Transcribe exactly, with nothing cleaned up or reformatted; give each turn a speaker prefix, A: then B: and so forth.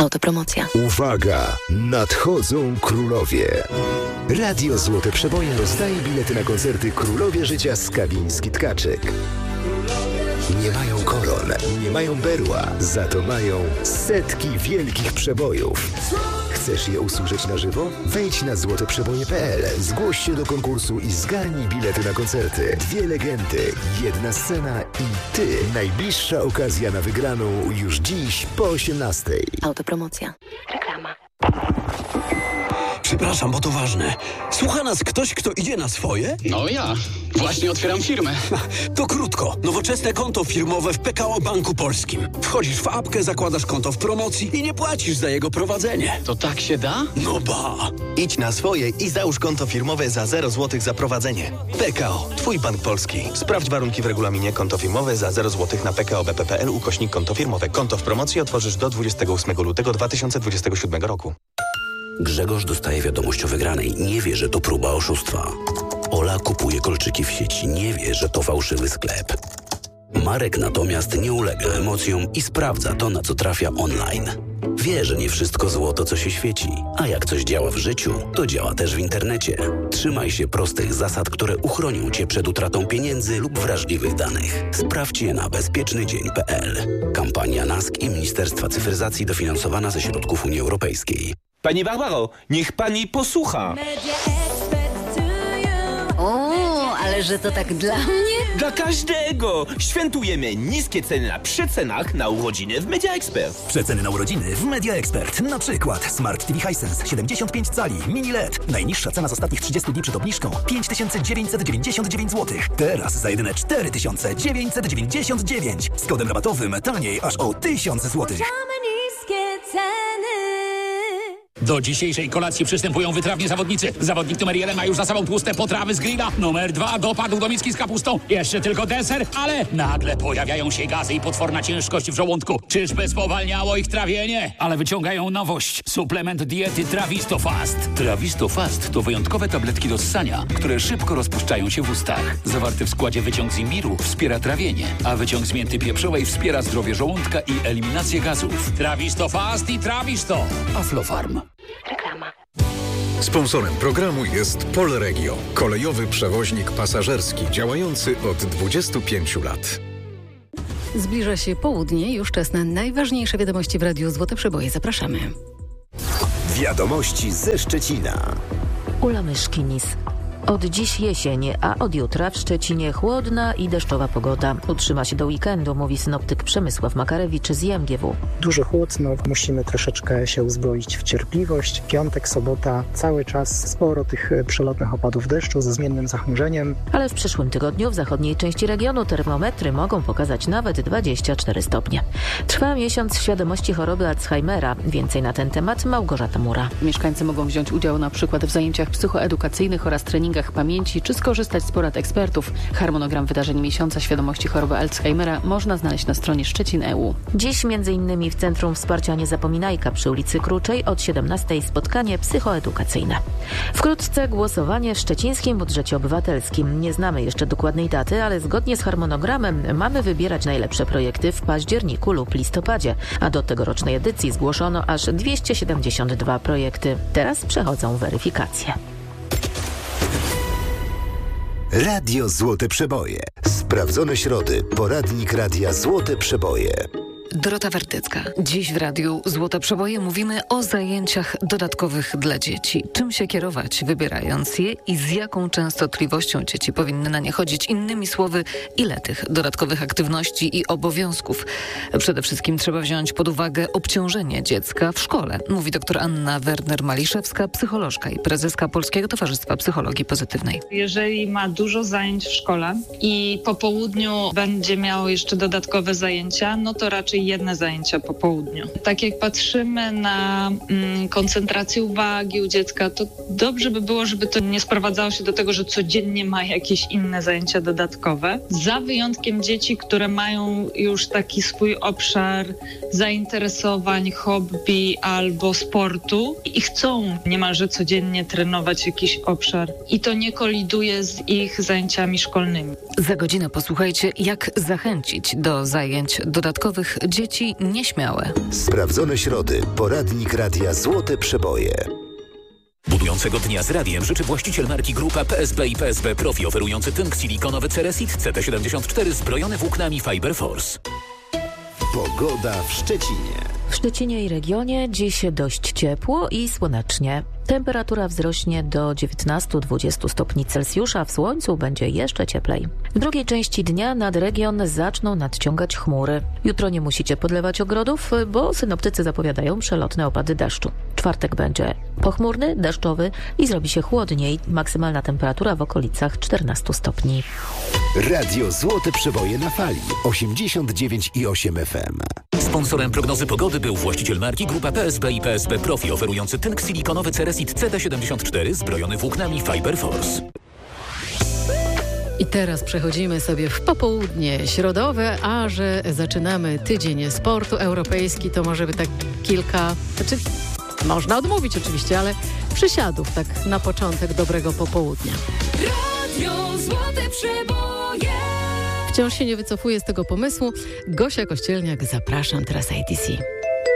A: Autopromocja.
B: Uwaga! Nadchodzą królowie. Radio Złote Przeboje rozdaje bilety na koncerty Królowie Życia Skawiński-Tkaczyk. Nie mają koron, nie mają berła, za to mają setki wielkich przebojów. Chcesz je usłyszeć na żywo? Wejdź na złote przeboje kropka p l, zgłoś się do konkursu i zgarnij bilety na koncerty. Dwie legendy, jedna scena i ty. Najbliższa okazja na wygraną już dziś po osiemnastej.
A: Autopromocja. Reklama.
C: Przepraszam, bo to ważne. Słucha nas ktoś, kto idzie na swoje?
D: No ja. Właśnie otwieram firmę.
C: To krótko. Nowoczesne konto firmowe w P K O Banku Polskim. Wchodzisz w apkę, zakładasz konto w promocji i nie płacisz za jego prowadzenie.
D: To tak się da?
C: No ba.
E: Idź na swoje i załóż konto firmowe za zero złotych za prowadzenie. P K O. Twój bank polski. Sprawdź warunki w regulaminie. Konto firmowe za zero złotych na p k o b p kropka p l ukośnik konto firmowe. Konto w promocji otworzysz do dwudziestego ósmego lutego dwa tysiące dwudziestego siódmego roku.
F: Grzegorz dostaje wiadomość o wygranej. Nie wie, że to próba oszustwa. Ola kupuje kolczyki w sieci. Nie wie, że to fałszywy sklep. Marek natomiast nie ulega emocjom i sprawdza to, na co trafia online. Wie, że nie wszystko złoto, co się świeci. A jak coś działa w życiu, to działa też w internecie. Trzymaj się prostych zasad, które uchronią Cię przed utratą pieniędzy lub wrażliwych danych. Sprawdź je na bezpieczny dzień kropka p l. Kampania N A S K i Ministerstwa Cyfryzacji dofinansowana ze środków Unii Europejskiej.
G: Pani Barbaro, niech pani posłucha.
H: O, ale że to tak dla mnie?
G: Dla każdego! Świętujemy niskie ceny na przecenach na urodziny w Media Expert.
I: Przeceny na urodziny w Media Expert. Na przykład Smart T V Hisense siedemdziesiąt pięć cali, mini L E D. Najniższa cena z ostatnich trzydziestu dni przed obniżką pięć tysięcy dziewięćset dziewięćdziesiąt dziewięć złotych. Teraz za jedyne cztery tysiące dziewięćset dziewięćdziesiąt dziewięć. Z kodem rabatowym taniej aż o tysiąc złotych.
J: Do dzisiejszej kolacji przystępują wytrawni zawodnicy. Zawodnik numer jeden ma już za sobą tłuste potrawy z grilla. Numer dwa dopadł do miski z kapustą. Jeszcze tylko deser, ale nagle pojawiają się gazy i potworna ciężkość w żołądku. Czyżby spowalniało ich trawienie? Ale wyciągają nowość. Suplement diety Trawisto Fast. Trawisto Fast to wyjątkowe tabletki do ssania, które szybko rozpuszczają się w ustach. Zawarty w składzie wyciąg z imbiru wspiera trawienie, a wyciąg z mięty pieprzowej wspiera zdrowie żołądka i eliminację gazów. Trawisto Fast i Trawisto. Aflofarm.
A: Reklama.
K: Sponsorem programu jest Polregio, kolejowy przewoźnik pasażerski działający od dwudziestu pięciu lat.
H: Zbliża się południe, już czas na najważniejsze wiadomości w Radiu Złote Przeboje. Zapraszamy.
B: Wiadomości ze Szczecina.
L: Ula Myszkinis. Od dziś jesień, a od jutra w Szczecinie chłodna i deszczowa pogoda. Utrzyma się do weekendu, mówi synoptyk Przemysław Makarewicz z I M G W.
M: Dużo chłodno, musimy troszeczkę się uzbroić w cierpliwość. Piątek, sobota, cały czas sporo tych przelotnych opadów deszczu ze zmiennym zachmurzeniem.
L: Ale w przyszłym tygodniu w zachodniej części regionu termometry mogą pokazać nawet dwadzieścia cztery stopnie. Trwa miesiąc świadomości choroby Alzheimera. Więcej na ten temat Małgorzata Mura.
N: Mieszkańcy mogą wziąć udział na przykład w zajęciach psychoedukacyjnych oraz treningach pamięci, czy skorzystać z porad ekspertów. Harmonogram wydarzeń miesiąca świadomości choroby Alzheimera można znaleźć na stronie Szczecin kropka e u.
L: Dziś między innymi w Centrum Wsparcia Niezapominajka przy ulicy Kruczej od siedemnastej spotkanie psychoedukacyjne. Wkrótce głosowanie w szczecińskim budżecie obywatelskim. Nie znamy jeszcze dokładnej daty, ale zgodnie z harmonogramem mamy wybierać najlepsze projekty w październiku lub listopadzie, a do tegorocznej edycji zgłoszono aż dwieście siedemdziesiąt dwa projekty. Teraz przechodzą weryfikacje.
B: Radio Złote Przeboje. Sprawdzone środy. Poradnik Radia Złote Przeboje.
O: Dorota Wertycka. Dziś w Radiu Złote Przeboje mówimy o zajęciach dodatkowych dla dzieci. Czym się kierować, wybierając je i z jaką częstotliwością dzieci powinny na nie chodzić. Innymi słowy, ile tych dodatkowych aktywności i obowiązków. Przede wszystkim trzeba wziąć pod uwagę obciążenie dziecka w szkole, mówi dr Anna Werner-Maliszewska, psycholożka i prezeska Polskiego Towarzystwa Psychologii Pozytywnej.
P: Jeżeli ma dużo zajęć w szkole i po południu będzie miało jeszcze dodatkowe zajęcia, no to raczej jedne zajęcia po południu. Tak jak patrzymy na mm, koncentrację uwagi u dziecka, to dobrze by było, żeby to nie sprowadzało się do tego, że codziennie ma jakieś inne zajęcia dodatkowe. Za wyjątkiem dzieci, które mają już taki swój obszar zainteresowań, hobby albo sportu i chcą niemalże codziennie trenować jakiś obszar i to nie koliduje z ich zajęciami szkolnymi.
O: Za godzinę posłuchajcie, jak zachęcić do zajęć dodatkowych dzieci nieśmiałe.
B: Sprawdzone środy. Poradnik radia Złote Przeboje.
Q: Budującego dnia z radiem życzy właściciel marki Grupa P S B i P S B Profi, oferujący tynk silikonowy Ceresit C T siedemdziesiąt cztery zbrojony włóknami Fiber Force.
B: Pogoda w Szczecinie.
L: W Szczecinie i regionie dziś dość ciepło i słonecznie. Temperatura wzrośnie do dziewiętnaście do dwudziestu stopni Celsjusza, w słońcu będzie jeszcze cieplej. W drugiej części dnia nad region zaczną nadciągać chmury. Jutro nie musicie podlewać ogrodów, bo synoptycy zapowiadają przelotne opady deszczu. Czwartek będzie pochmurny, deszczowy i zrobi się chłodniej. Maksymalna temperatura w okolicach czternastu stopni.
B: Radio Złote Przeboje na fali osiemdziesiąt dziewięć i osiem F M.
Q: Sponsorem prognozy pogody był właściciel marki Grupa P S B i P S B Profi, oferujący tynk silikonowy Ceresit C T siedemdziesiąt cztery zbrojony włóknami Fiber Force.
H: I teraz przechodzimy sobie w popołudnie środowe, a że zaczynamy tydzień sportu europejski, to może by tak kilka, znaczy można odmówić oczywiście, ale przysiadów tak na początek dobrego popołudnia.
R: Radio Złote Przeboje.
H: Wciąż się nie wycofuję z tego pomysłu. Gosia Kościelniak, zapraszam teraz A T C.